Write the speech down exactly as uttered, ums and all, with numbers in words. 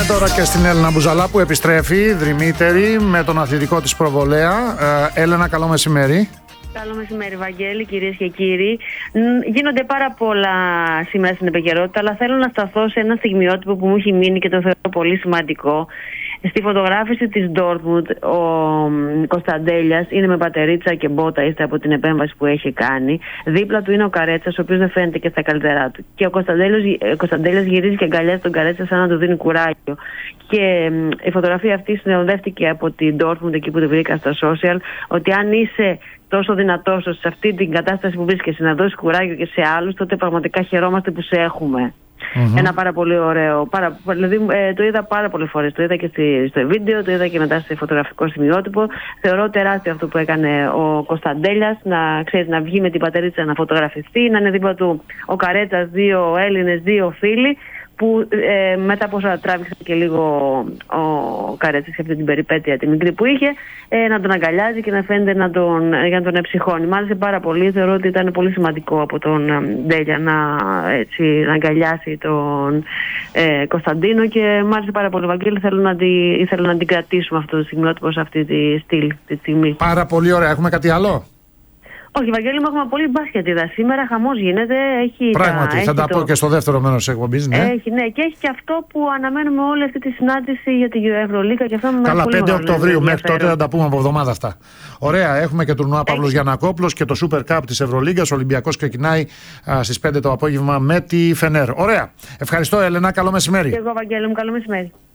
Πάμε τώρα και στην Έλενα Μπουζαλά που επιστρέφει δρυμύτερη με τον αθλητικό της προβολέα. Ε, Έλενα, καλό μεσημέρι. Καλό μεσημέρι, Βαγγέλη, κυρίες και κύριοι. Γίνονται πάρα πολλά σήμερα στην επικαιρότητα, αλλά θέλω να σταθώ σε ένα στιγμιότυπο που μου έχει μείνει και το θεωρώ πολύ σημαντικό. Στη φωτογράφηση της Ντόρτμουντ, ο Κωνσταντέλιας είναι με πατερίτσα και μπότα, ύστερα από την επέμβαση που έχει κάνει. Δίπλα του είναι ο Καρέτσας, ο οποίος δεν φαίνεται και στα καλύτερά του. Και ο Κωνσταντέλιας γυρίζει και αγκαλιάζει τον Καρέτσα σαν να του δίνει κουράγιο. Και η φωτογραφία αυτή συνοδεύτηκε από την Ντόρτμουντ, εκεί που τη βρήκα στα social, ότι αν είσαι τόσο δυνατός σε αυτή την κατάσταση που βρίσκεσαι να δώσει κουράγιο και σε άλλους, τότε πραγματικά χαιρόμαστε που σε έχουμε. Mm-hmm. Ένα πάρα πολύ ωραίο. Πάρα, δηλαδή, ε, το είδα πάρα πολλές φορές. Το είδα και στη, στο βίντεο, το είδα και μετά σε φωτογραφικό σημειότυπο. Θεωρώ τεράστιο αυτό που έκανε ο Κωνσταντέλιας, να, ξέρεις, να βγει με την πατερίτσα να φωτογραφιστεί, να είναι δίπλα του ο Καρέτσας, δύο Έλληνες, δύο φίλοι. Που ε, μετά από όσα τράβηξε και λίγο ο Καρέτσας σε αυτή την περιπέτεια τη μικρή που είχε, ε, να τον αγκαλιάζει και να φαίνεται να τον, για να τον εψυχώνει. Μ' άρεσε πάρα πολύ. Θεωρώ ότι ήταν πολύ σημαντικό από τον Ντέλια να, έτσι, να αγκαλιάσει τον ε, Κωνσταντίνο και μ' άρεσε πάρα πολύ. Βαγγέλη, θέλω να, τη, ήθελα να την κρατήσουμε αυτό το στιγμιότυπο σε αυτή τη στήλη τη στιγμή. Πάρα πολύ ωραία. Έχουμε κάτι άλλο? Όχι, Βαγγέλη, μου έχουμε πολύ μπάσκετ είδα σήμερα. Χαμός γίνεται. Έχει Πράγματι, τα, θα τα το... πω και στο δεύτερο μέρος της εκπομπής. Ναι. Έχει, ναι, και έχει και αυτό που αναμένουμε όλη αυτή τη συνάντηση για την Ευρωλίγα και αυτό με Καλά, πολύ πέντε μεγάλο Οκτωβρίου μέχρι τότε θα τα πούμε από εβδομάδα αυτά. Ωραία, έχουμε και τουρνουά Παύλος Γιαννακόπουλος και το Super Cup της Ευρωλίγκας. Ο Ολυμπιακός ξεκινάει α, στις πέντε το απόγευμα με τη Φενέρ. Ωραία. Ευχαριστώ, Έλενα. Καλό μεσημέρι. Και εγώ, Βαγγέλη μου, καλό μεσημέρι.